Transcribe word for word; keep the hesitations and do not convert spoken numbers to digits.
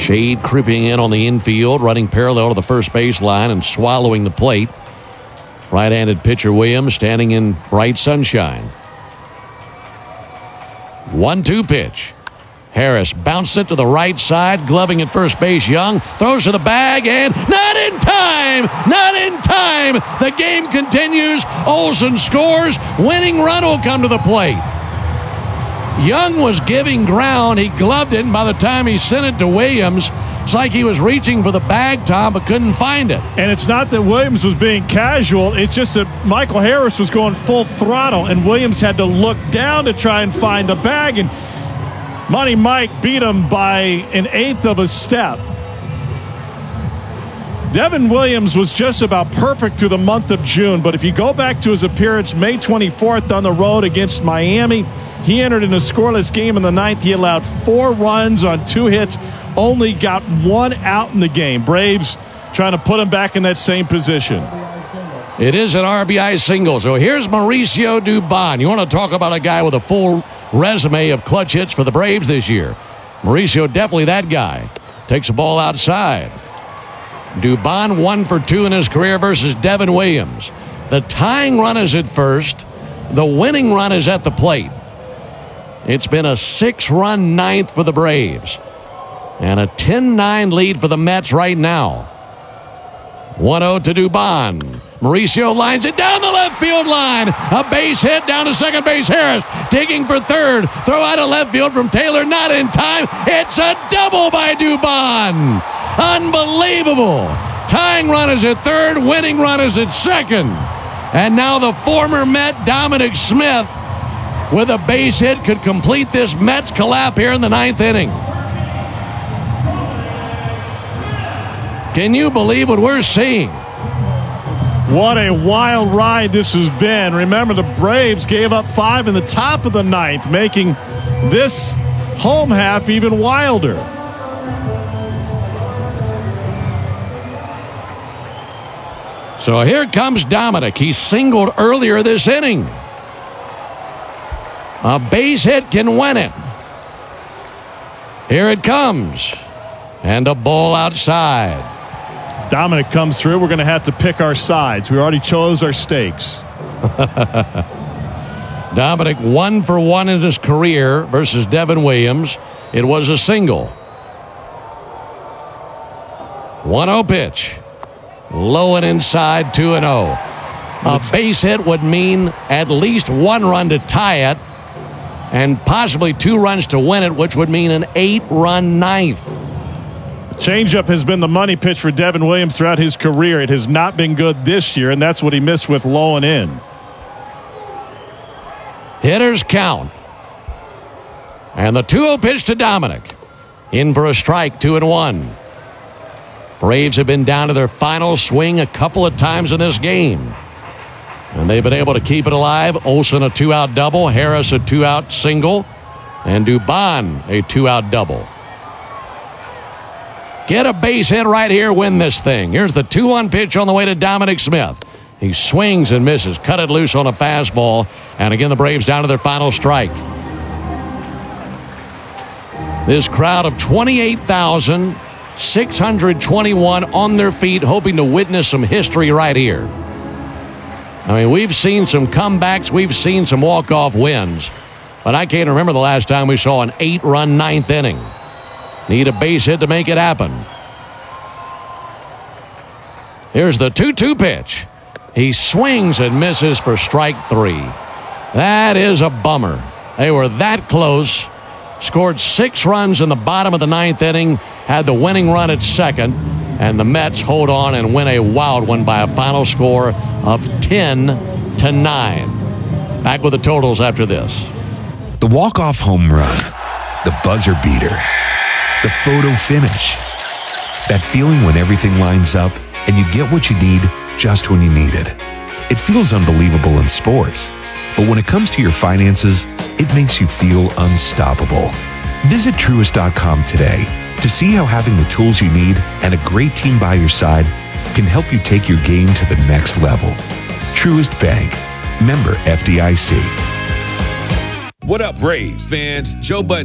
Shade creeping in on the infield, running parallel to the first base line and swallowing the plate. Right-handed pitcher Williams standing in bright sunshine. one two pitch. Harris bounced it to the right side, gloving at first base. Young throws to the bag, and not in time! Not in time! The game continues. Olson scores. Winning run will come to the plate. Young was giving ground. He gloved it, and by the time he sent it to Williams, it's like he was reaching for the bag, Tom, but couldn't find it. And it's not that Williams was being casual. It's just that Michael Harris was going full throttle, and Williams had to look down to try and find the bag, and Money Mike beat him by an eighth of a step. Devin Williams was just about perfect through the month of June, but if you go back to his appearance May twenty-fourth on the road against Miami, he entered in a scoreless game in the ninth. He allowed four runs on two hits, only got one out in the game. Braves trying to put him back in that same position. It is an R B I single. So here's Mauricio Dubon. You want to talk about a guy with a full resume of clutch hits for the Braves this year. Mauricio, definitely that guy. Takes the ball outside. Dubon one for two in his career versus Devin Williams. The tying run is at first. The winning run is at the plate. It's been a six-run ninth for the Braves. And a ten nine lead for the Mets right now. one oh to Dubon. Mauricio lines it down the left field line. A base hit down to second base. Harris digging for third. Throw out of left field from Taylor. Not in time. It's a double by Dubon. Unbelievable. Tying run is at third. Winning run is at second. And now the former Met Dominic Smith with a base hit could complete this Mets collapse here in the ninth inning. Can you believe what we're seeing? What a wild ride this has been. Remember, the Braves gave up five in the top of the ninth, making this home half even wilder. So here comes Dominic. He singled earlier this inning. A base hit can win it. Here it comes. And a ball outside. Dominic comes through. We're going to have to pick our sides. We already chose our stakes. Dominic one for one in his career versus Devin Williams. It was a single. one oh pitch. Low and inside, two and oh. A base hit would mean at least one run to tie it and possibly two runs to win it, which would mean an eight-run ninth. Changeup has been the money pitch for Devin Williams throughout his career. It has not been good this year, and that's what he missed with low and in. Hitters count. And the two oh pitch to Dominic. In for a strike, two and one. Braves have been down to their final swing a couple of times in this game. And they've been able to keep it alive. Olson a two-out double. Harris a two-out single. And Dubon a two-out double. Get a base hit right here, win this thing. Here's the two one pitch on the way to Dominic Smith. He swings and misses. Cut it loose on a fastball. And again, the Braves down to their final strike. This crowd of twenty-eight thousand six hundred twenty-one on their feet, hoping to witness some history right here. I mean, we've seen some comebacks. We've seen some walk-off wins. But I can't remember the last time we saw an eight-run ninth inning. Need a base hit to make it happen. Here's the two two pitch. He swings and misses for strike three. That is a bummer. They were that close. Scored six runs in the bottom of the ninth inning. Had the winning run at second. And the Mets hold on and win a wild one by a final score of ten to nine. Back with the totals after this. The walk-off home run. The buzzer beater. The photo finish. That feeling when everything lines up and you get what you need just when you need it. It feels unbelievable in sports, but when it comes to your finances, it makes you feel unstoppable. Visit Truist dot com today to see how having the tools you need and a great team by your side can help you take your game to the next level. Truist Bank. Member F D I C. What up, Braves fans? Joe Budden